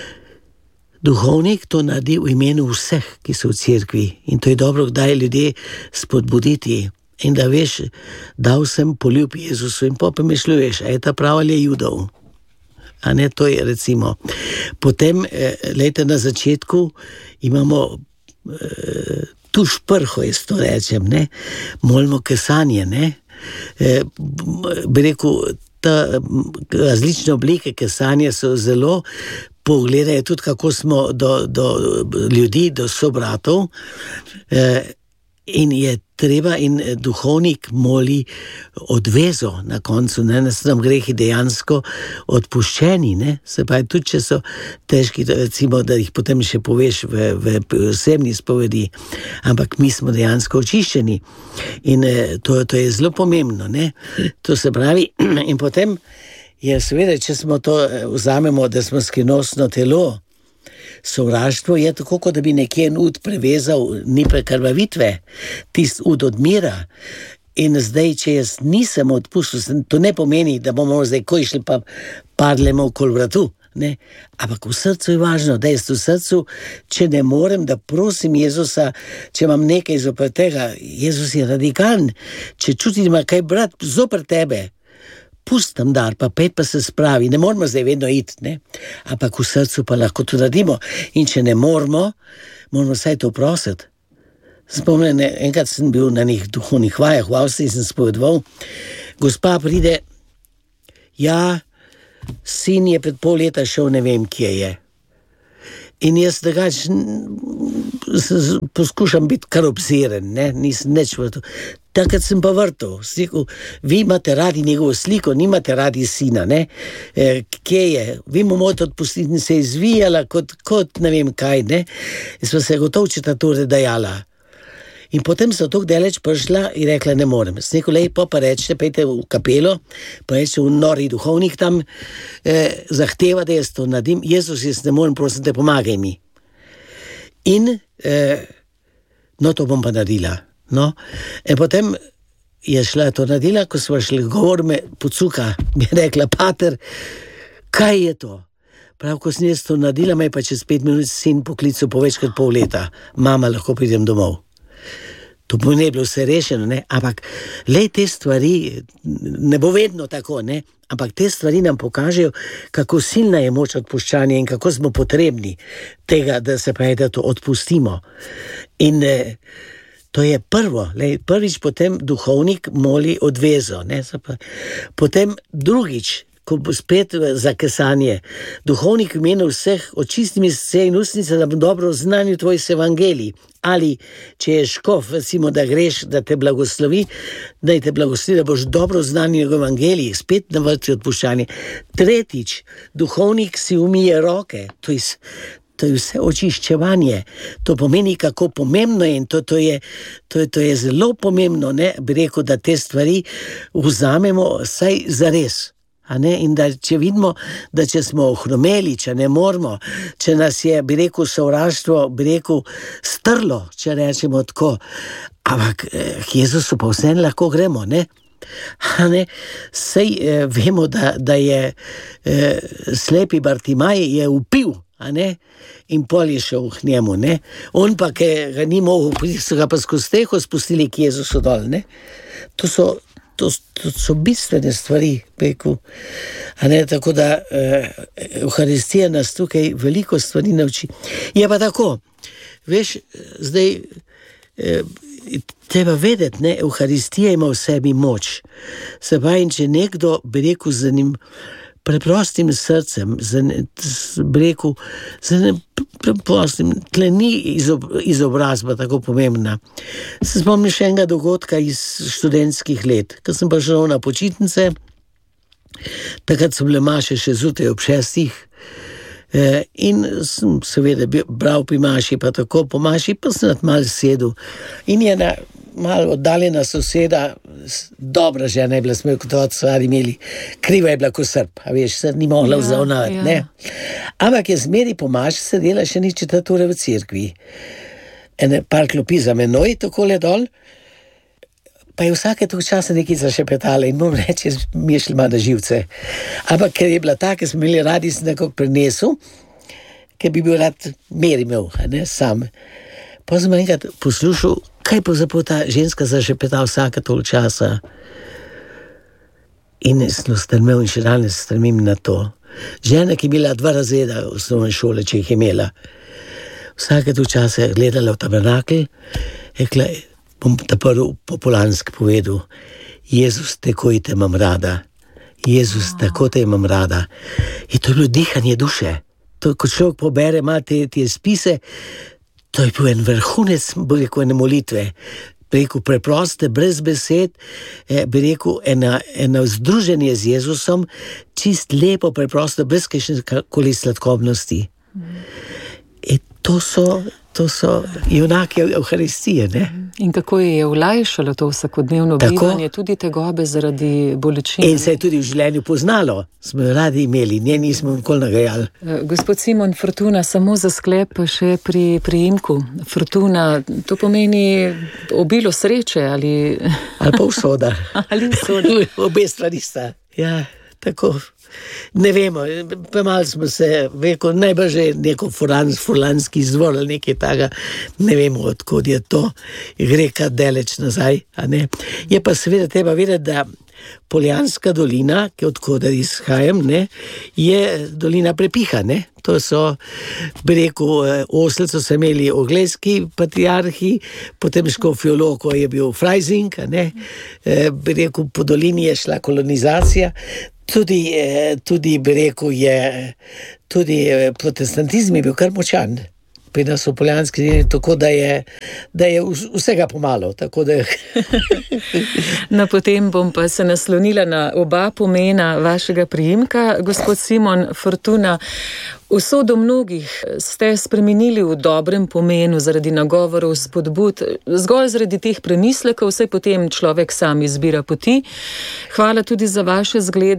Duhovnik to naredi v imenu vseh, ki so v cerkvi. In to je dobro, kdaj ljudje spodbuditi. In da veš, dal sem poljub Jezusu in pa pomišljuješ, a je ta prav ali je Judov. A ne, to je recimo. Potem, lejte, na začetku imamo tu šprho, jaz to rečem, ne, molimo kesanje, ne. E, bi rekel, ta različne oblike kesanja so zelo, pogledajo tudi, kako smo do, do ljudi, do sobratov, e, in je treba, in duhovnik moli odvezo na koncu, ne, da so nam grehi dejansko odpuščeni, ne, se pravi, tudi če so težki, recimo, da jih potem še poveš v, v osebni spovedi, ampak mi smo dejansko očiščeni in to, to je zelo pomembno, ne, to se pravi, in potem je seveda, če smo to vzamemo, da smo skrivnostno telo, sovraštvo je tako, kot da bi nekje en ud prevezal, ni prekrvavitve, tist ud odmira. In zdaj, če jaz nisem odpustil, to ne pomeni, da bomo zdaj ko išli pa padlemo okoli vratu, ne. Ampak v srcu je važno, da jaz v srcu, če ne morem, da prosim Jezusa, če imam nekaj zoper tega, Jezus je radikalen, če čutim, da ima kaj brat zoper tebe, pustam dar, pa pet pa se spravi, ne moramo zdaj vedno iti, ne, ampak v srcu pa lahko to radimo. In če ne moramo, moramo vsaj to prositi. Spomnim, enkrat sem bil na njih duhovnih vajah, v Avstriji sem spovedoval, gospa pride, ja, sin je pred pol leta šel, ne vem, kje je. In jaz drugač poskušam biti kar obziren, ne, nisem neč vrtel. Takrat sem pa vrtel, sliko, vi imate radi njegovo sliko, nimate radi sina, ne, e, kje je, vi mu morate odpustiti in se je izvijala kot, kot ne vem kaj, ne, in smo se gotovo, če ta tore dajala. In potem so tako daleč prišla in rekla, ne morem. S neko lej, pa pa rečete, pejte v kapelo, pa rečete v nori duhovnik tam eh, zahteva, da jaz to naredim. Jezus, jaz ne morem, prosim te, pomagaj mi. In eh, no, to bom pa naredila. No, in potem je šla to naredila, ko smo šli govor, me pocuka, mi je rekla, pater, kaj je to? Prav, ko sem jaz to naredila, me je pa čez pet minut sin poklical po več kot pol leta. Mama, lahko pridem domov. To bo ne bilo vse rešeno, ne? Ampak le te stvari, ne bo vedno tako, ne? Ampak te stvari nam pokažejo, kako silna je moč odpuščanja in kako smo potrebni tega, da se pravi, da to odpustimo. In eh, to je prvo, le, prvič potem duhovnik moli odvezo, ne? Potem drugič, ko bo spet za kesanje, duhovnik v imenu vseh očistimi srce in ustnice, da bo dobro znanju tvojih evangelij. Ali, če je škof, recimo, da greš, da te blagoslovi, da te blagoslovi, da boš dobro znanju njegov evangelij, spet na vrsti odpuščanje. Tretjič, duhovnik si umije roke, to je, to je vse očiščevanje. To pomeni, kako pomembno je in to, to, je, to, je, to je zelo pomembno, ne, bi rekel, da te stvari vzamemo saj zares. A ne? In da če vidimo, da če smo ohromeli, če ne moramo, če nas je, bi rekel, sovraštvo, bi rekel, strlo, če rečemo tako, ampak eh, Jezusu pa vse lahko gremo, ne? A ne? Sej eh, vemo, da, da je eh, slepi Bartimaj je upil, a ne? In pol je šel k njemu, ne? On pa, ki ga ni mogel, so ga pa skozi streho spustili k Jezusu dol, ne? To so To, to so bistvene stvari, peku. A ne, tako da eh, Euharistija nas tukaj veliko stvari nauči. Je pa tako, veš, zdaj eh, treba vedeti, ne, Euharistija ima v sebi moč. Se pa in če nekdo, bi rekel, z enim preprostim srcem, z breku, z enim preprostim, tle ni izob, izobrazba tako pomembna. Se spomnim še enega dogodka iz študentskih let, ko sem pa šel na počitnice, takrat so bile maše še zjutraj ob šestih, eh, in sem seveda bral pri maši, pa tako po maši, pa sem nad malo sedel. In je na malo oddaljena soseda, dobra žena je bila, smo jo kot odsvari imeli, kriva je bila ko Srb, a veš, se ni mogla vzavnati, ja, ja. Ne. Ampak je zmeri po maši sedela še ni četrt ure v cerkvi. Ene par klopi za menoj, takole dol, pa je vsake tog časa nekaj zašepetala in bom reči, mi je šli malo na živce. Ampak ker je bila ta, ker smo imeli radi, sem nekako prenesel, ker bi bil rad mer imel, ne, sam. Pa sem enkrat poslušal, kaj pa zapravo ta ženska zašepeta vsake tol časa. In sem strmel in še danes strmim na to. Žena, ki je bila dva razreda osnovne šole, če jih je imela, vsake tol časa je gledala v tabernakel, rekla, bom ta prvi populanski povedal, Jezus, takoj te imam rada. Jezus, tako te imam rada. In to je bilo dihanje duše. To, ko človek pobere, ima te, te spise, to je bil en vrhunec, bi rekel, ene molitve, bi rekel, preproste, brez besed, eh, bi rekel, ena, ena združenje z Jezusom, čist lepo, preprosto, brez kakšne sladkobnosti. Mm. In to so, to so junaki Euharistije, ne? In kako je olajšalo to vsakodnevno bivanje, tudi tegobe zaradi bolečine. In se je tudi v življenju poznalo, smo jo radi imeli, nje nismo nikoli nagajali. Gospod Simon, Fortuna, samo za sklep še pri priimku. Fortuna, to pomeni obilo sreče ali... Ali pa usoda. Ali usoda. Obe stvari sta, ja, tako... Ne vemo, pa malo smo se, veko, najbolj že neko furlans, furlanski izvor ali nekaj taga, ne vemo, odkud je to, gre kar daleč nazaj, a ne. Je pa seveda treba vedeti, da Poljanska dolina, ki odkud izhajam, ne, je dolina prepiha, ne. To so, bi rekel, Oselco so imeli oglejski patriarhi, potem Škofjo Loko je bil Freising, a ne, bi rekel, po dolini je šla kolonizacija. Tudi, tudi bi rekel, je, tudi protestantizm je bil kar močan. pri nas v Poljanski dolini, tako da je, da je vsega pomalo. Tako da... No, potem bom pa se naslonila na oba pomena vašega priimka, gospod Simon Fortuna. Usodo mnogih ste spremenili v dobrem pomenu zaradi nagovorov, spodbud, zgolj zaradi teh premislekov, vse potem človek sam izbira poti. Hvala tudi za vaše zglede.